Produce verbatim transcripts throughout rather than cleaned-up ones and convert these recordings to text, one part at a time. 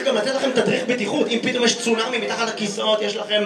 גם לתת לכם תדריך בטיחות, אם פתאום יש צונאמי מתחת לכיסאות, יש לכם...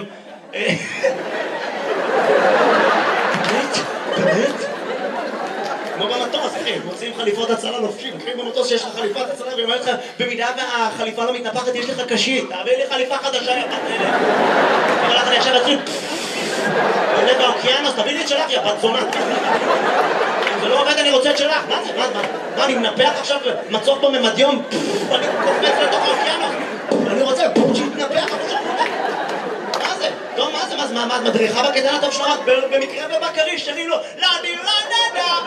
באמת? באמת? כמו במטוס, אחי, מוצאים חליפות הצלה לובשים, אחי במטוס שיש לך חליפת הצלה, והיא אומרת לך, במידה והחליפה לא מתנפחת, יש לך קשית, תעביר לי חליפה חדשה, יא בת נהלך. אבל לך אני עכשיו אצוי, עולה באוקיינוס, תביא לי את שלך, יא בת זונה. אם זה לא עובד, אני רוצה את שלך, מה זה? מה, מה? מה, אני מנפח עכשיו מצוף בממדיום, אני קופץ לתוך האוקיינוס, אני רוצה שיתנפח, מה זה? טוב, מה זה? מה, מה, מדריכה בקטנה טוב שלך, במקרה בבקריש, שרים לו, לא, אני לא נדע!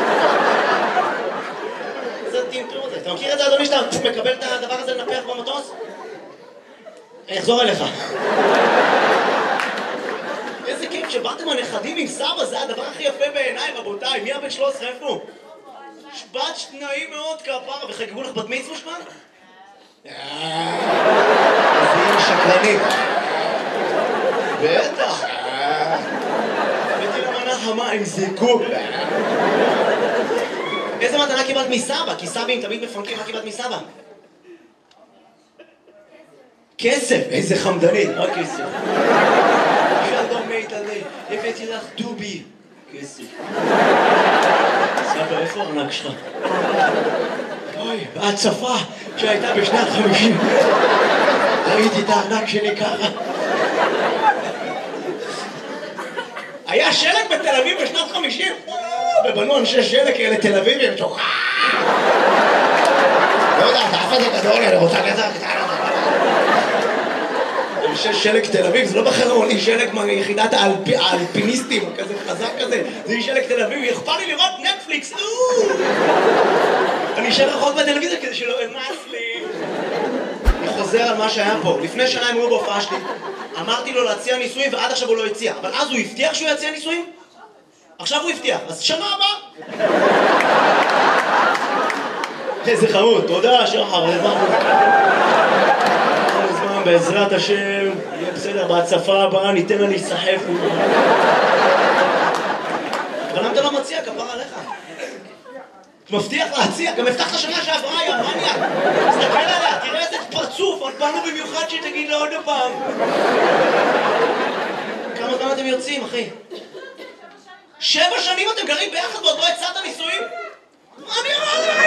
זה טמטום הזה. אתה מכיר את זה, אדוני, שאתה מקבל את הדבר הזה לנפח במטוס? אני אחזור אליך. איזה כיף שבאתם הנכדים עם סבא, זה הדבר הכי יפה בעיניי, רבותיי. מי הבן שלוש עשרה, איפה? שבת שניים מאוד כפרה, וחגגו לך בת מצווה כבר? איזה יום שקרני. בטח. הבאתי למנה חמה עם זיקוק. איזה מתנה קיבלת מסבא? כי סבים תמיד מפנקים, מה קיבלת מסבא? כסף! איזה חמדני, רק כסף. שלום מיטלי, הבאתי לך דובי. כסף. סבא, איפה הארנק שלך? אוי, בהצפה שהייתה בשנת חמישים. ראיתי את הארנק שלי ככה. היה שלג בתל אביב בשנת חמישים? ובנו אנשי שלג כאלה תל אביבים, שוחה! לא יודע, אתה אף הזה גדול, אני רוצה כזה קטנה. אנשי שלג תל אביב, זה לא בחרמוני שלג מיחידת האלפיניסטים, כזה חזק כזה, זה שלג תל אביב, יכפה לי לראות נטפליקס, אני אשאר רחוק בטלוויזיה כדי שלא אמס לי. אני חוזר על מה שהיה פה, לפני שנה הם היו בהופעה שלי, אמרתי לו להציע ניסויים ועד עכשיו הוא לא הציע, אבל אז הוא הבטיח שהוא יציע ניסויים? עכשיו הוא הבטיח, אז שנה הבאה. איזה חמוד, תודה שחר, זמן, בעזרת השם, יהיה בסדר, בהצפה הבאה ניתן לה להיסחף. אבל למה אתה לא מציע, כפרה עליך? מבטיח להציע, גם הבטחת שנה שעברה, יא מניאק. תסתכל עליה, תראה איזה פרצוף, עוד באנו במיוחד שתגיד לה עוד פעם. כמה זמן אתם יוצאים, אחי? שבע שנים אתם גרים ביחד ועוד לא הצעת נישואים? מה אני אמר לך?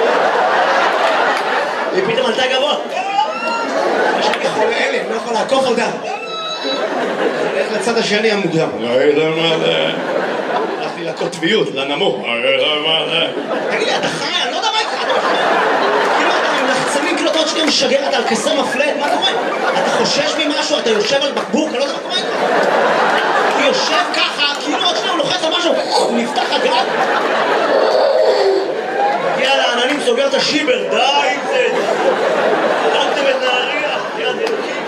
היא פתאום עלתה גבוה. יש לי חולה אלה, אני לא יכול לעקוף אותה. אני הולך לצד השני המוקדם. הלכתי לקוטביות, לנמוך. תגיד לי, אתה חי? אני לא יודע מה איתך. כאילו אתה עם לחצנים, כאילו אתה עוד שנייה משגר, אתה על כסר מפלט, מה קורה? אתה חושש ממשהו, אתה יושב על בקבוק, אני לא יודע מה קורה איתך. הוא יושב ככה, כאילו עוד שנייה הוא לוחץ על משהו, הוא נפתח הגל. מגיע לעננים, סוגר את השיבר, די עם זה. הרגתם את נהריה, יד אלוקים.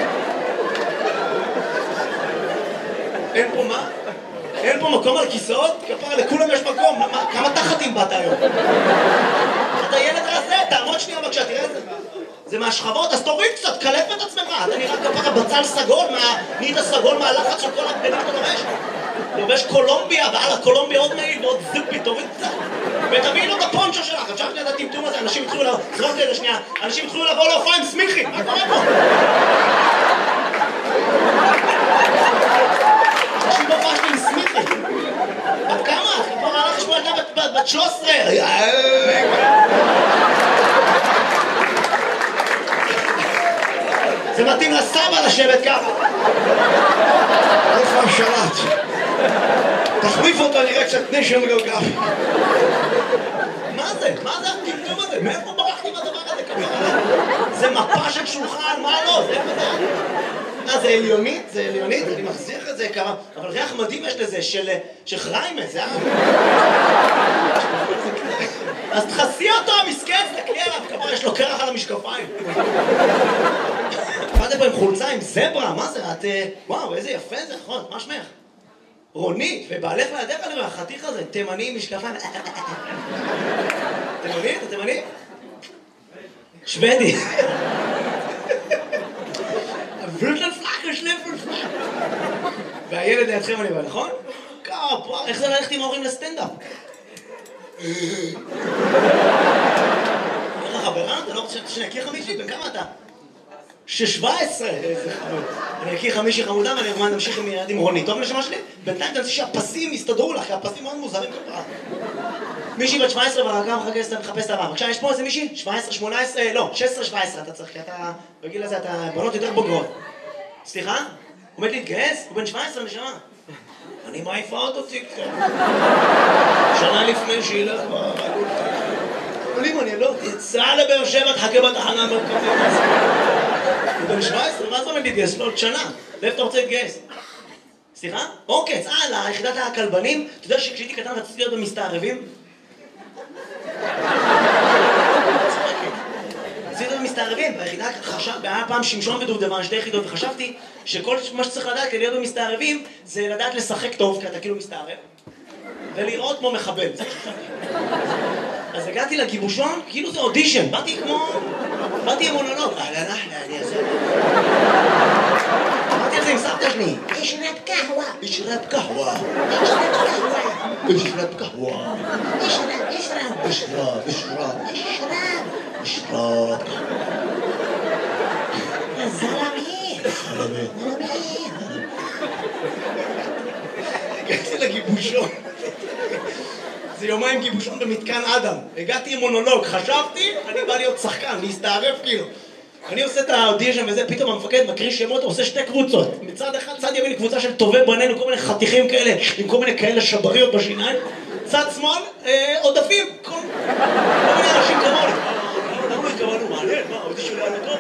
אין פה מה? אין פה מקום על כיסאות? כפרה, לכולם יש מקום. כמה תחתים באת היום? אתה ילד רזה, תעמוד שנייה בבקשה, תראה את זה. זה מהשכבות, אז תוריד קצת, קלף את עצמך. אתה נראה כפרה בצל סגול, נהיית סגול מהלחץ של כל הבגדים אתה לובש. לובש קולומביה, ועלה קולומביה עוד מעיל ועוד זיפי, תוריד קצת. ותביא לו את הפונצ'ו שלך. עכשיו שנייה את הטמטום הזה, אנשים התחילו לבוא, זרוק לזה שנייה, אנשים התחילו לבוא להופעה עם סמיכי. מה קורה פה? אנשים בהופעה שלי עם סמיכי. בת כמה? כבר הלך לשמוע ילדה בת שלוש עשרה. זה מתאים לסבא לשבת ככה. איפה השלט? תחליף אותו, נראה קצת נשם גאוגרפי. מה זה? מה זה הטמטום הזה? מאיפה ברחתי מהדבר הזה? זה מפה של שולחן, מה לא? זה איפה זה? אה, זה עליונית? זה עליונית? אני מחזיר את זה כמה... אבל ריח מדהים יש לזה של חריימה, זה היה... אז תחסי אותו, המסכן, תקלי עליו, כפרה, יש לו קרח על המשקפיים. באתם פה עם חולצה, עם זברה, מה זה? את... וואו, איזה יפה זה, נכון, מה שמך? רונית, ובעלך לידך אני רואה, החתיך הזה, תימני עם משקפיים. תימני? אתה תימני? שוודי. והילד לידכם אני רואה, נכון? כפה, איך זה ללכת עם ההורים לסטנדאפ? איך לך חברה? אתה לא רוצה שנכיר לך מישהי? בן כמה אתה? ש-שבע עשרה, איזה חמוד. אני אקיא חמישי חמודה ואני ארמן נמשיך עם ילד עם רוני. טוב נשמה שלי? בינתיים תנסי שהפסים יסתדרו לך, כי הפסים מאוד מוזרים כפרה. מישהי בת שבע עשרה והרגע מחפש את הבא. בבקשה, יש פה איזה מישהי? שבע עשרה, שמונה עשרה, לא, שש עשרה, שבע עשרה אתה צריך, כי אתה, בגיל הזה אתה בנות יותר בוגרות. סליחה? הוא עומד להתגייס? הוא בן שבע עשרה נשמה. אני מעיפה אותו ציקטו. שנה לפני שילך כבר, אבל אם אני לא, תצא לבאר שבע, תחכה בתחנה מרכזית. הוא בן שבע עשרה, מה זה עומד להתגייס? לא, עוד שנה. לאיפה אתה רוצה להתגייס? סליחה? אוקיי, צאה ליחידת הכלבנים. אתה יודע שכשהייתי קטן רציתי להיות במסתערבים? רציתי להיות במסתערבים. ביחידה חשב, היה פעם שמשון ודובדבן, שתי יחידות, וחשבתי שכל מה שצריך לדעת כדי להיות במסתערבים זה לדעת לשחק טוב, כי אתה כאילו מסתערב, ולראות כמו מחבל. אז הגעתי לגיבושון, כאילו זה אודישן, באתי כמו... באתי עם מונולוג. אהלן אחלה, אני אעשה... באתי על זה עם סבתא שלי. אשרב קהווה. אשרב קהווה. אשרב קהווה. אשרב קהווה. אשרב, אשרב. אשרב, אשרב. אשרב. אשרב. זלמי. זלמי. זלמי. הגעתי לגיבושון. זה יומיים גיבושון במתקן אדם. הגעתי עם מונולוג, חשבתי, אני בא להיות שחקן, להסתערף כאילו. אני עושה את האודישן וזה, פתאום המפקד מקריא שמות, עושה שתי קבוצות. מצד אחד, צד ימין קבוצה של טובי בנינו, כל מיני חתיכים כאלה, עם כל מיני כאלה שבריות בשיניים. צד שמאל, אה, עודפים, כל... כל מיני אנשים כמוני. למה לא התכוונו? מעניין, מה, האודישן לא היה טוב?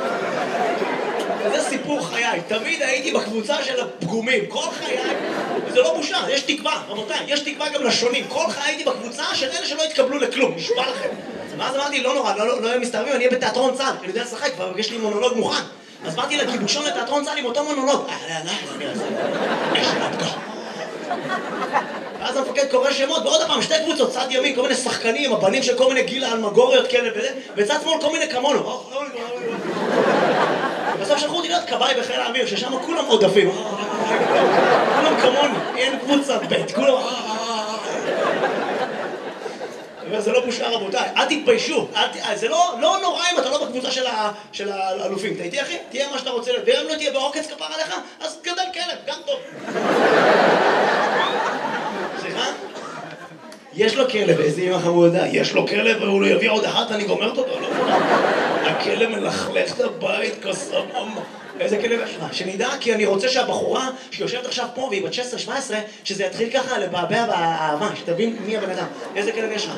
וזה סיפור חיי, תמיד הייתי בקבוצה של הפגומים, כל חיי, וזה לא בושה, יש תקווה, רבותיי, יש תקווה גם לשונים, כל חיי הייתי בקבוצה של אלה שלא התקבלו לכלום, נשבע לכם. ואז אמרתי, לא נורא, לא, לא, לא מסתערבים, אני אהיה בתיאטרון צה"ל, כי אני יודע לשחק, כבר יש לי מונולוג מוכן. אז באתי לגיבושון לתיאטרון צה"ל עם אותו מונולוג. אהלן, אהלן, אני אעשה, יש נתקה. ואז המפקד קורא שמות, ועוד הפעם, שתי קבוצות, צד ימין, כל מיני שחקנים, הבנים של כל מיני גילה אלמגוריות כאלה וזה, וצד שמאל כל מיני כמונו. בסוף שלחו אותי להיות כבאי בחיל האוויר, ששם כולם עודפים. כולם כמוני, אין קבוצה ב', כולם... זה לא בושה רבותיי, אל תתביישו, זה לא נורא אם אתה לא בקבוצה של האלופים. אתה איתי אחי? תהיה מה שאתה רוצה להיות, ואם לא תהיה בעוקץ כפר עליך, אז גדל כלב, גם טוב. סליחה? יש לו כלב, איזה אמא חמודה, יש לו כלב והוא לא יביא עוד אחת, אני גומרת אותו, לא? הכלב מלכלך את הבית כסבבה. איזה כלב יש לך? שנדע, כי אני רוצה שהבחורה שיושבת עכשיו פה והיא בת שש עשרה שבע עשרה, שזה יתחיל ככה לבעבע באהבה, שתבין מי הבן אדם. איזה כלב יש לך?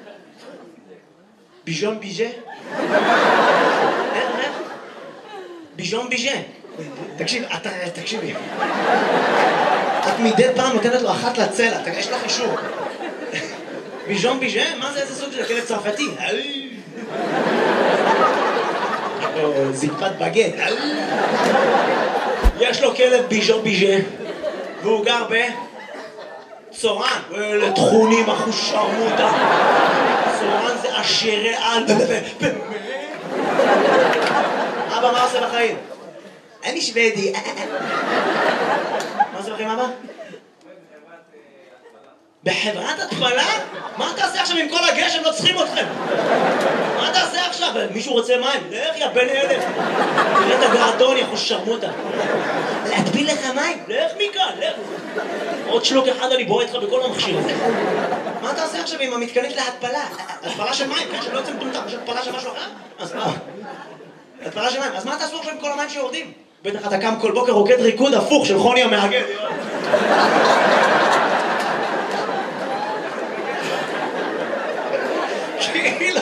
ביז'ון ביז'ה? איך, איך? ביז'ון ביז'ה. תקשיב, אתה, תקשיבי. את מדי פעם נותנת לו אחת לצלע, יש לך אישור. ביז'ון ביז'ה? מה זה, איזה סוג של כלב צרפתי? או זקפת בגט. יש לו כלב ביז'ון ביז'ה, והוא גר בצורן. ואלה תכונים אחוש שרמוטה. צורן זה עשירי על... אבא, מה עושה בחיים? אני שוודי. מה עושה בחיים, אבא? בחברת התפלה? מה אתה עושה עכשיו עם כל הגשם? לא צריכים אתכם. מה אתה עושה עכשיו? מישהו רוצה מים? לך יא בן אלף. תראה את הגרדון, יכול שרמוטה. להטביל לך מים? לך מכאן, לך. עוד שלוק אחד אני בועט לך בכל המכשיר הזה. מה אתה עושה עכשיו עם המתקנית להתפלה? התפלה של מים, כן? שלא יוצא מטומטם. יש התפלה של משהו אחר? אז מה? התפלה של מים. אז מה אתה עשו עכשיו עם כל המים שיורדים? בטח אתה קם כל בוקר רוקד ריקוד הפוך של חוני המאגד. כאילו,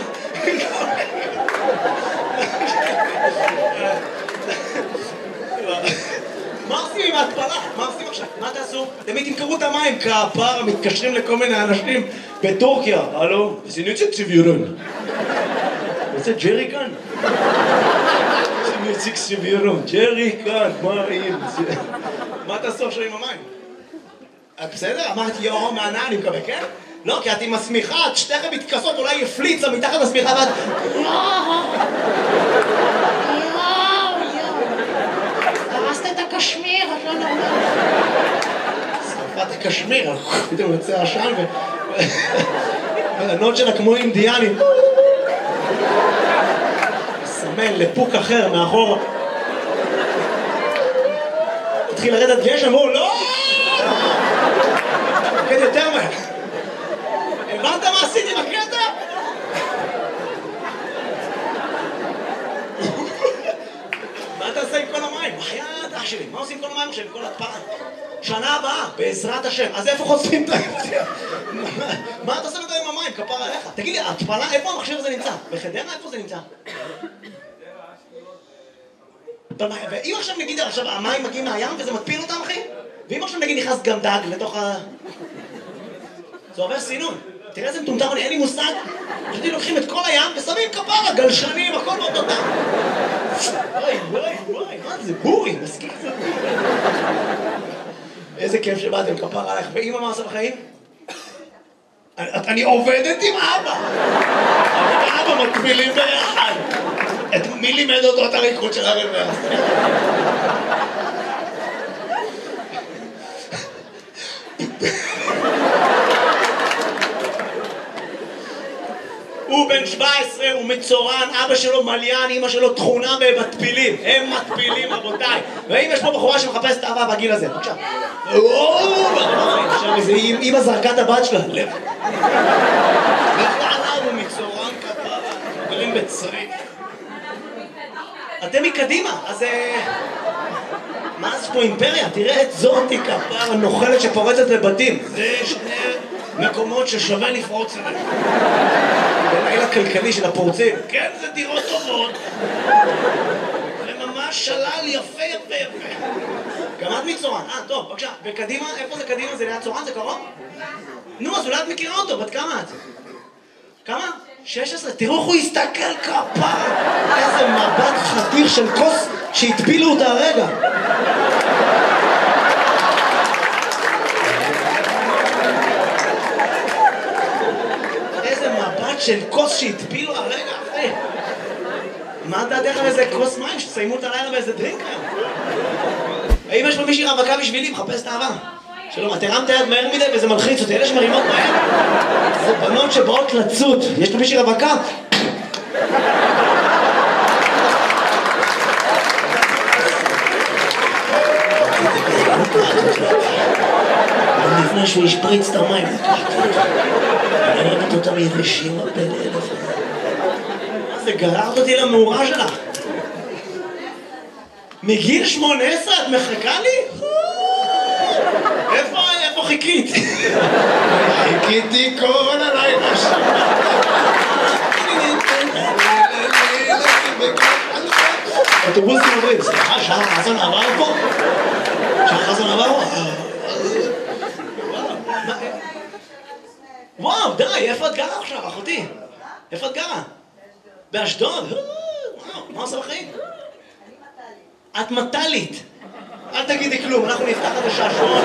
מה עושים עם ההתפלה? מה עושים עכשיו? מה תעשו? תמיד תמכרו את המים, כפר, מתקשרים לכל מיני אנשים בטורקיה. הלו? זה נציג סביורון. זה ג'רי כאן? זה נציג סביורון. ג'רי כאן, מה אם? מה תעשו עכשיו עם המים? בסדר? אמרתי יאו מענה, אני מקווה, כן? לא, כי את עם השמיכה, את שתיכם מתכסות, אולי יפליצה מתחת לשמיכה ואת... יואו, יואו, הרסת את הקשמיר, את לא נורמלית. שרפת הקשמיר, פתאום יוצא עשן ו... והנות שלה כמו אינדיאנים. אמן, לפוק אחר מאחור. התחיל לרדת גשם, אמרו, לא! כן, יותר מהר. הבנת מה עשיתי בקטע? מה אתה עושה עם כל המים? בחייאת אח שלי, מה עושים עם כל המים עכשיו, עם כל התפעה? שנה הבאה, בעזרת השם. אז איפה חושפים את ההתפעה? מה אתה עושה עם המים? כפר עליך. תגיד לי, התפלה, איפה המכשיר הזה נמצא? בחדרה, איפה זה נמצא? ואם עכשיו נגיד, עכשיו המים מגיעים מהים וזה מטפיל אותם, אחי? ואם עכשיו נגיד נכנס גם דג לתוך ה... זה עובר סינון. תראה איזה מטומטם, אין לי מושג. פשוט לוקחים את כל הים ושמים כפרה, גלשנים, הכל באותו טעם. וואי, וואי, וואי, מה זה? בורי, מסכים. איזה כיף שבאתם, כפרה עליך. ואמא מה עושה בחיים? אני עובדת עם אבא. אני ואבא מטבילים ביחד. מי לימד אותו את הריקוד של הרי ביחד? הוא בן שבע עשרה, הוא מצורן, אבא שלו מליין, אמא שלו תכונה במטפילים. הם מטפילים, רבותיי. ואם יש פה בחורה שמחפשת אהבה בגיל הזה, בבקשה. עכשיו איזה אמא זרקה את הבת שלה, לב. לך לעליו, הוא מצורן כפרה, גרים בצריף. אתם מקדימה, אז... מה זה פה אימפריה? תראה את זאתי כפרה, הנוכלת שפורצת לבתים. זה שני מקומות ששווה לפרוץ אליהם. בליל הכלכלי של הפורצים. כן, זה דירות טובות. זה ממש שלל יפה יפה יפה. גם את מצורן. אה, טוב, בבקשה. בקדימה, איפה זה קדימה? זה ליד צורן? זה קרוב? נו, אז אולי את מכירה אותו. בת כמה את? כמה? שש עשרה. תראו איך הוא הסתכל כפרה. איזה מבט חתיר של כוס שהטפילו אותה הרגע. של כוס שהטפילו הרגע אחרי. מה אתה דרך על איזה כוס מים שתסיימו את הלילה באיזה דרינק היום? האם יש פה מישהי רווקה בשבילי? מחפש את האהבה. שלום, את הרמת יד מהר מדי וזה מלחיץ אותי. אלה שמרימות מהר זה בנות שבאות לצות. יש פה מישהי רווקה? לפני שהוא ישפריץ את המים. אני אוהבת אותה מיבשים הרבה לאלף. מה זה, גררת אותי למאורה שלך? מגיל שמונה עשרה את מחכה לי? איפה, איפה חיכית? חיכיתי כל הלילה שם. אוטובוסים עוברים, סליחה, שחר חסן עבר פה? שחר חסן עבר פה? וואו, די, איפה את גרה עכשיו, אחותי? איפה את גרה? באשדוד? וואו, מה עושה בחיים? את מטלית. אל תגידי כלום, אנחנו נפתח את השעשועון.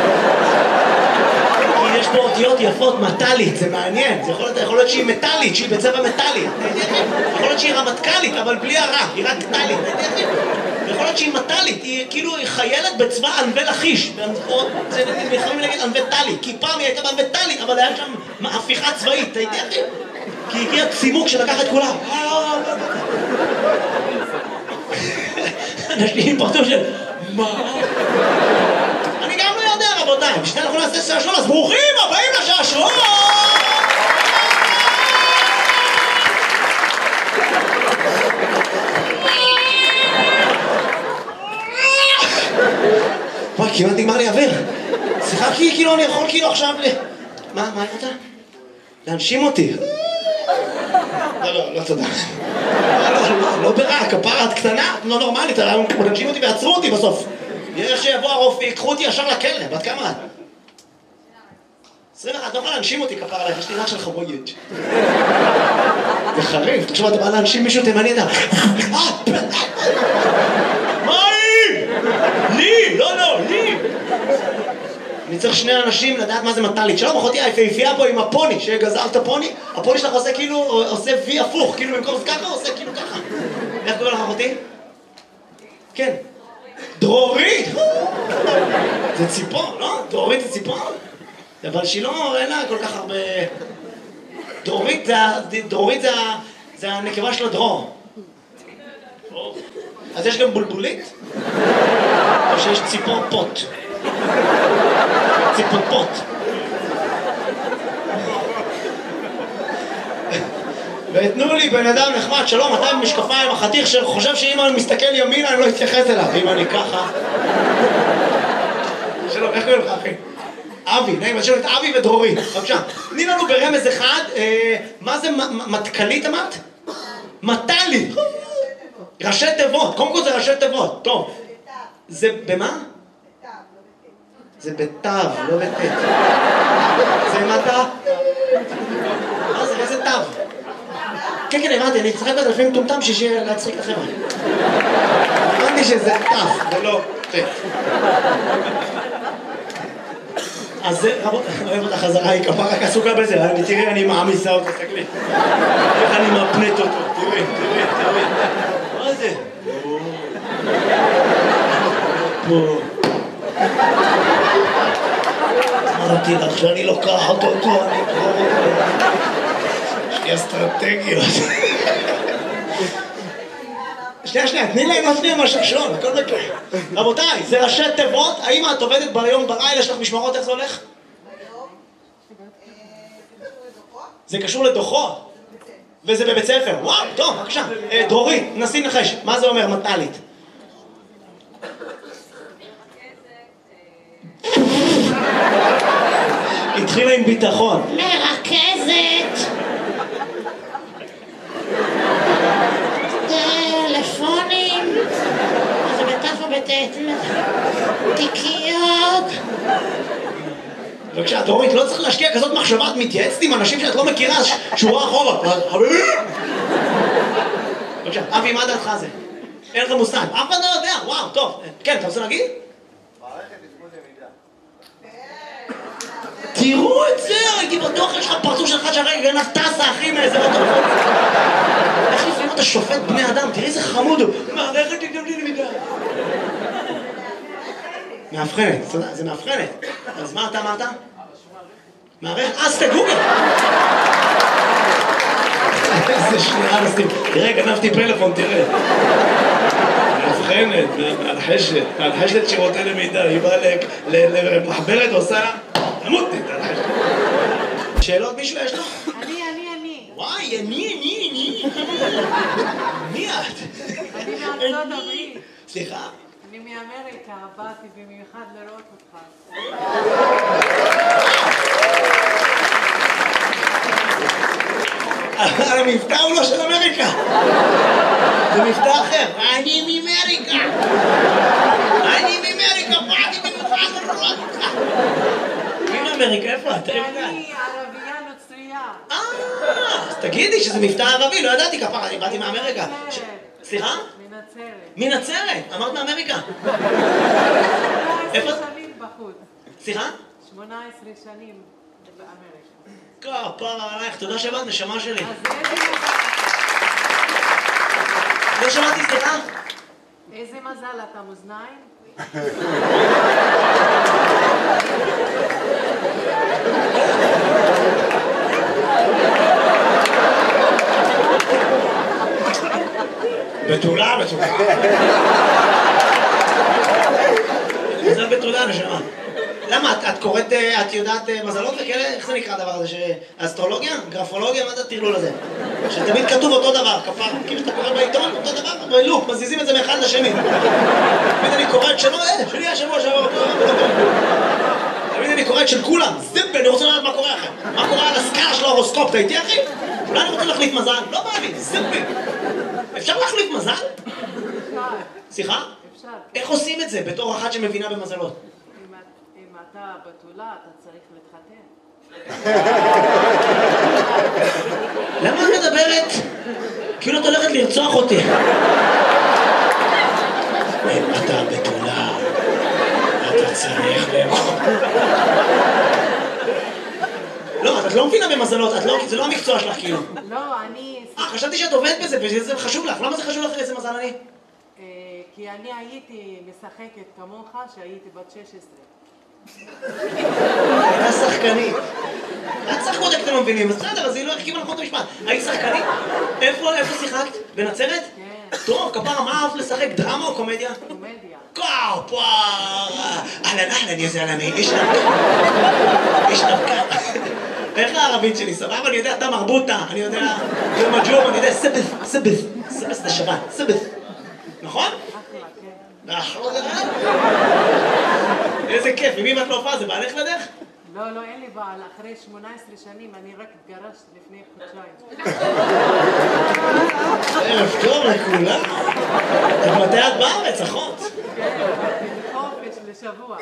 כי יש פה אותיות יפות, מטלית, זה מעניין. זה יכול להיות שהיא מטלית, שהיא בצבע מטלי. יכול להיות שהיא רמטכ"לית, אבל בלי הרע, היא רק טלית. יכול להיות שהיא מטלית, היא כאילו חיילת בצבא ענבי לכיש. זה יכולים להגיד ענבי טלי, כי פעם היא הייתה בענבי טלית, אבל היה שם הפיכה צבאית, אתה יודע אחי? כי הגיע צימוק שלקח את כולם. אנשים פרטו של... מה? אני גם לא יודע רבותיי, בשביל אנחנו נעשה שעשועון, אז ברוכים הבאים לשעשועון! וואי, כמעט נגמר לי אוויר. סליחה, כי כאילו אני יכול כאילו עכשיו ל... מה, מה אתה? להנשים אותי. לא, לא, לא תודה. לא, לא, לא, לא ברע, כפרה את קטנה, לא נורמלית, להנשים אותי ועצרו אותי בסוף. יש שיבוא הרופא, יקחו אותי ישר לכלא, בת כמה את? עשרים ואחת, לא יכולה להנשים אותי כפרה עליך, יש לי ריח של חבויץ'. זה חריף, תחשוב, אתה בא להנשים מישהו תימני, אתה... מה היא? לי, לא, לא, לי. אני צריך שני אנשים לדעת מה זה מטלית. שלום, אחותי היפהפייה פה עם הפוני, שגזר את הפוני, הפוני שלך עושה כאילו, עושה וי הפוך, כאילו במקום זה ככה, עושה כאילו ככה. איך קורא לך אחותי? כן. דרורית! זה ציפור, לא? דרורית זה ציפור? אבל שהיא לא, אין לה כל כך הרבה... דרורית זה, דרורית זה, זה הנקבה של הדרור. אז יש גם בולבולית? או שיש ציפור פוט? ציפור פוט. ותנו לי בן אדם נחמד, שלום, אתה עם משקפיים, החתיך שחושב שאם אני מסתכל ימינה אני לא אתייחס אליו, אם אני ככה. שלום, איך קוראים לך אחי? אבי, נעים, אני שואל את אבי ודרורי, בבקשה. תני לנו ברמז אחד, מה זה מתכלית אמרת? מטלית. ראשי תיבות, קודם כל זה ראשי תיבות, טוב. זה במה? זה בתו, לא בתת. זה מטה? מה זה, איזה תו? כן, כן, הבנתי, אני אצחק את לפעמים טומטם שיהיה להצחיק את החבר'ה. הבנתי שזה תו, ולא תת. אז זה, רבות, אני אוהב אותה חזרה, היא כפה רק עסוקה בזה, תראי, אני מעמיסה אותה, תסתכלי. איך אני מפנט אותו, תראי, תראי, תראי. מה זה? פה. אמרתי לך שאני לוקחת אותו, אני אקרוב אותו. יש לי אסטרטגיות. שנייה, שנייה, תני להם לפני מה שחשון, הכל מקרה. רבותיי, זה ראשי תיבות, האם את עובדת ביום בלילה, יש לך משמרות, איך זה הולך? ביום, זה קשור לדוחות. זה קשור לדוחות? וזה בבית ספר, וואו, טוב, בבקשה. דרורי, נסי נחש, מה זה אומר מטלית? התחילה עם ביטחון. מרכזת! טלפונים, זה בטף ובטט, תיקיות. בבקשה, דורית, לא צריך להשקיע כזאת מחשבה, את מתייעצת עם אנשים שאת לא מכירה, שורה אחורה. חביבי! בבקשה, אבי, מה דעתך זה? אין לך מושג, אף אחד לא יודע, וואו, טוב. כן, אתה רוצה להגיד? מערכת עדכון למידה. תראו את זה, הייתי בטוח, יש לך פרצוף שלך שהרגע גנב טסה, אחי, מאיזה בטוח. איך לפעמים אתה שופט בני אדם, תראי איזה חמוד הוא. מערכת עדכון למידה. מאבחנת, זה מאבחנת. אז מה אתה אמרת? מערכת, אז תגוגל. איזה שנייה נסים. תראה, גנבתי פלאפון, תראה. מאבחנת, מהלחשת, מהלחשת שירותי למידה. היא באה למחברת, עושה לה, נמות נית, הלחשת. שאלות מישהו יש לו? אני, אני, אני. וואי, אני, אני, אני. מי את? אני מארצות הברית. סליחה? אני מאמריקה, באתי במיוחד לראות אותך. המבטא הוא לא של אמריקה. זה מבטא אחר. אני מאמריקה. אני מאמריקה, באתי במיוחד לראות אותך. מי מאמריקה? איפה את? אני ערבייה נוצרייה. אה, אז תגידי שזה מבטא ערבי, לא ידעתי כפרה, אני באתי מאמריקה. סליחה? מנצרת. מנצרת, אמרת מאמריקה. איפה? שמונה עשרה שנים בחוץ. סליחה? שמונה עשרה שנים באמריקה. כפרה עלייך, תודה שבאת, נשמה שלי. אז איזה מזל. לא שמעתי, סליחה? איזה מזל, אתה מאזניים? בתולה, בתולה. מזל בתולה, נשמה. למה? את קוראת, את יודעת מזלות וכאלה? איך זה נקרא הדבר הזה? אסטרולוגיה? גרפולוגיה? מה זה הטרלול הזה? שתמיד כתוב אותו דבר, כפר. כאילו אתה קורא בעיתון, אותו דבר, בלופ, מזיזים את זה מאחד לשני. תמיד אני קורא את שלו, אה, שלי השבוע שעבר אותו. תמיד אני קורא את של כולם. זיפ, אני רוצה לדעת מה קורה לכם. מה קורה על הסקאלה של ההורוסקופ, אתה איתי אחי? אולי אני רוצה להחליף מזל? לא בא לי, זיפ. אפשר להחליף מזל? אפשר. סליחה? אפשר. איך עושים את זה בתור אחת שמבינה במזלות? אם את- אם אתה בתולה, אתה צריך להתחתן. למה את מדברת? כאילו את הולכת לרצוח אותי. אם אתה בתולה, אתה צריך לאכול. לא, את לא מבינה במזלות, את לא, זה לא המקצוע שלך כאילו. לא, אני... אה, חשבתי שאת עובדת בזה וזה חשוב לך. למה זה חשוב לך איזה מזל אני? אה, כי אני הייתי משחקת כמוך שהייתי בת שש עשרה. הייתה שחקנית. את שחקות איך אתם לא מבינים, אז בסדר, אז היא לא החכימה נכון את המשפט. היית שחקנית? איפה, איפה שיחקת? בנצרת? כן. טוב, כפרה, מה אהבת לשחק? דרמה או קומדיה? קומדיה. כפרה! אהלן אהלן, יא זלמי, איש דווקא. איש דווקא. איך הערבית שלי? סבבה? אני יודע, אתה מרבוטה, אני יודע, יום הג'ום, אני יודע, סבס, סבס, סבס זה שבת, סבס. נכון? אחלה, כן. נכון. איזה כיף, עם מי ואת לא הופעה? זה בעלך לדרך? לא, לא, אין לי בעל. אחרי שמונה עשרה שנים אני רק התגרשתי לפני חודשיים. ערב טוב לכולם. מתי את בארץ, אחות? כן, חופש לשבוע.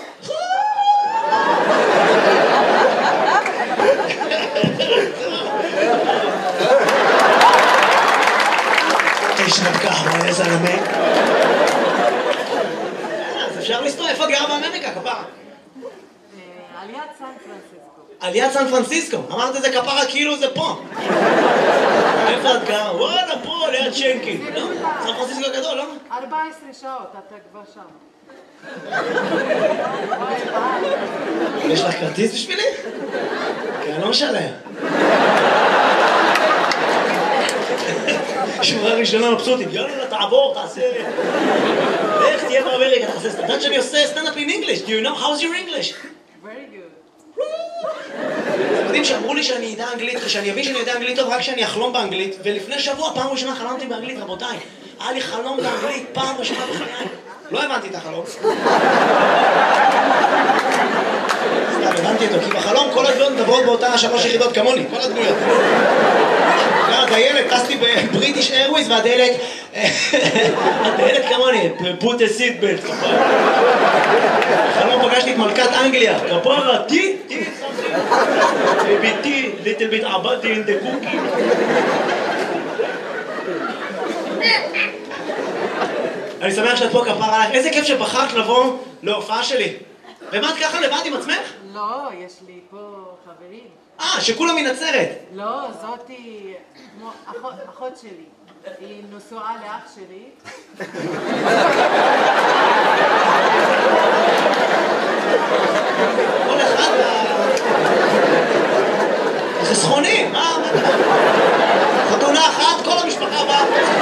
תשרב קהווה, איזה זלמי. אז אפשר לסתור, איפה את גרה באמריקה, כפרה? על יד סן פרנסיסקו. על יד סן פרנסיסקו. אמרת את זה כפרה כאילו זה פה. איפה את גרה? וואלה, פה, ליד שנקין. לא? סן פרנסיסקו גדול, לא? ארבע עשרה שעות, אתה כבר שם. יש לך כרטיס בשבילי? כי אני לא משלם. שורה ראשונה מבסוטית, יאללה, תעבור, תעשה... איך תהיה באמריקה, תעשה סטנדאפ. יודעת שאני עושה סטנדאפ in English. Do you know? How's your English? Very good. אתם יודעים שאמרו לי שאני אדע אנגלית, שאני אבין שאני יודע אנגלית טוב רק שאני אחלום באנגלית, ולפני שבוע, פעם ראשונה חלמתי באנגלית, רבותיי. היה לי חלום באנגלית, פעם ראשונה בחיי. לא הבנתי את החלום. סתם, הבנתי אותו, כי בחלום כל הדמויות מדברות באותה שלוש יחידות כמוני, כל הדמויות. הדיילת, טסתי בבריטיש איירווייז והדיילת... הדיילת כמוני, פוט הסיט בלט, כפרה. בחלום פגשתי את מלכת אנגליה, כפרה, טי, טי, ביתי, ליטל ביט עבדתי in the cookie. אני שמח שאת פה, כפרה עליך. איזה כיף שבחרת לבוא להופעה שלי. ומה את ככה לבד עם עצמך? לא, יש לי פה חברים. אה, שכולם מנצרת. לא, זאתי כמו אחות, אחות שלי. היא נשואה לאח שלי. כל אחד חסכונים, מה? חתונה אחת, כל המשפחה באה.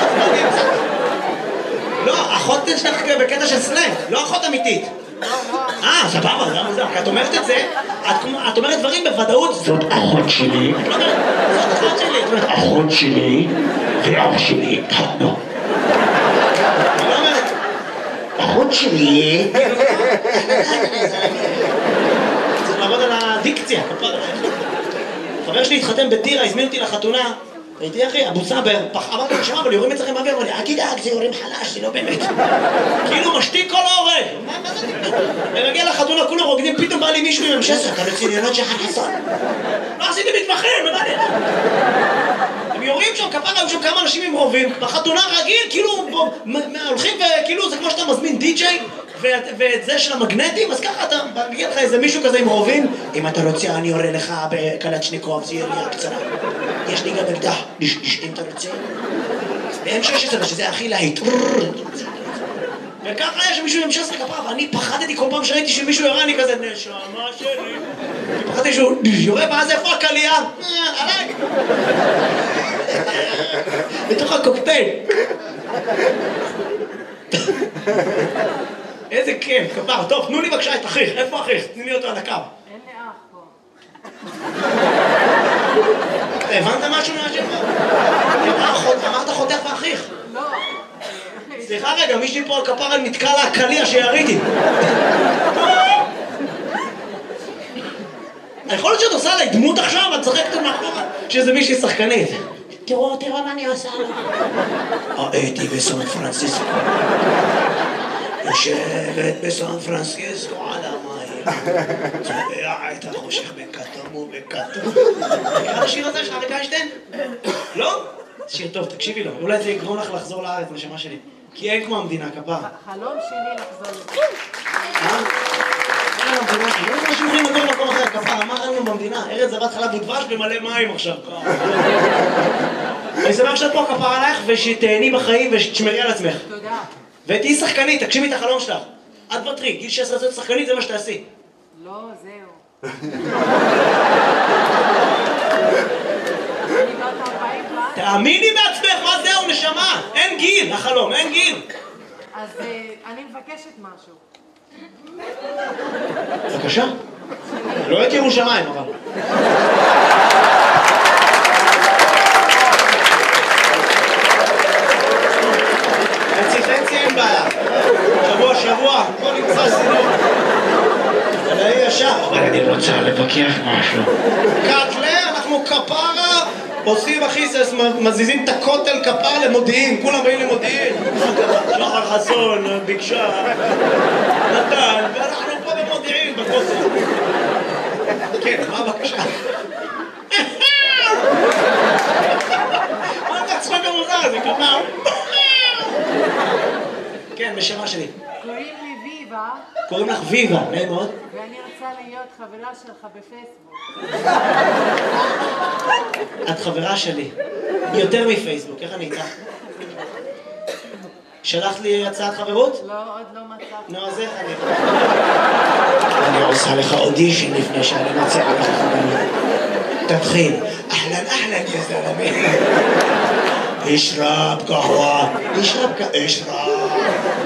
לא, אחות שלך בקטע של סלנג, לא אחות אמיתית. אה, סבבה, זה מוזר. כי את אומרת את זה, את אומרת דברים בוודאות. זאת אחות שלי. את לא אומרת, זאת אחות שלי. את אומרת, אחות שלי ואח שלי התחתנו. אני לא אומרת, אחות שלי. צריך לעבוד על הדיקציה. חבר שלי התחתן בטירה, הזמין אותי לחתונה. הייתי אחי, אבו סאבר, אמרתי לו, שמע, אבל יורים אצלכם באוויר, אמר לי, אל תדאג, זה יורים חלש, זה לא באמת. כאילו משתיק כל ההורג. מה זה תדאג? ומגיע לחתונה, כולם רוקדים, פתאום בא לי מישהו עם שסר, אתה לציניונות של חסון. לא עשיתי מתמחים, מה זה? הם יורים שם, כפרה, היו שם כמה אנשים עם רובים, בחתונה רגיל, כאילו, הולכים וכאילו, זה כמו שאתה מזמין די-ג'יי, ואת זה של המגנטים, אז ככה אתה מגיע לך איזה מישהו כזה עם רובים, אם אתה רוצה, אני יורה לך בקלצ'ניקוב, זה ירייה קצרה. יש לי גם אקדח, אם אתה רוצה. ב-אם שש עשרה, שזה הכי להיט. וככה יש מישהו עם שסר כפרה, ואני פחדתי כל פעם שראיתי שמישהו יורה, אני כזה, נשמה שלי. אני פחדתי שהוא יורה, ואז איפה הקלייה? עליי. בתוך הקוקטייל. איזה כיף, כפרה. טוב, תנו לי בבקשה את אחיך. איפה אחיך? תני לי אותו על הקו. אין לי אח פה. הבנת משהו מהשאלה? אמרת חותך ואחיך. לא. סליחה רגע, מישהי פה על כפרה נתקע לה הקליע שיריתי. יכול להיות שאת עושה עליי דמות עכשיו, את צחקת מאחורה, שזה מישהי שחקנית. תראו, תראו מה אני עושה לו. הייתי בסן פרנסיסקו. יושבת בסן פרנסיסקו על המים. צובע את החושך בכתום ובכתום. נראה השיר הזה של אריק איינשטיין? לא? שיר טוב, תקשיבי לו. אולי זה יגרום לך לחזור לארץ, נשמה שלי. כי אין כמו המדינה, כפרה. חלום שלי לחזור לזה. אה? אין המדינה, לא יודע מה שיכולים לגור במקום אחר, כפרה. מה אין לנו במדינה? ארץ זבת חלב ודבש במלא מים עכשיו. אני שמח שאת פה, כפרה עלייך, ושתהני בחיים ושתשמרי על עצמך. תודה. ותהיי שחקנית, תגשימי את החלום שלך. את ותרי, גיל שש עשרה שחקנית, זה מה שתעשי. לא, זהו. אני בת ארבעים ואז תאמיני בעצמך, מה זהו, נשמה? אין גיל, החלום, אין גיל. אז אה, אני מבקשת משהו. בבקשה. לא את ירושלים, אבל. חצי חצי אין בעיה. שבוע שבוע, בוא נמצא סינור. אבל היא ישר. אבל אני רוצה לבקש משהו. קטלה, אנחנו כפרה. עושים אחי, מזיזים את הכותל כפר למודיעין, כולם באים למודיעין. שחר חסון, ביקשה, נתן, ואנחנו פה במודיעין, בכותל. כן, מה הבקשה? מה אתה צחוק המוזר הזה, כפר? כן, משמה שלי. קוראים לי ויבה. קוראים לך ויבה, נעים מאוד. ואני רוצה להיות חברה שלך בפייסבוק. את חברה שלי. יותר מפייסבוק, איך אני איתך? שלחת לי הצעת חברות? לא, עוד לא מצאתי. נו, אז איך אני... אני עושה לך אודישן לפני שאני מצא לך חברות. תתחיל. אהלן, אהלן, יא זלמי. אשרב קהווה. אשרב קהווה. אשרב.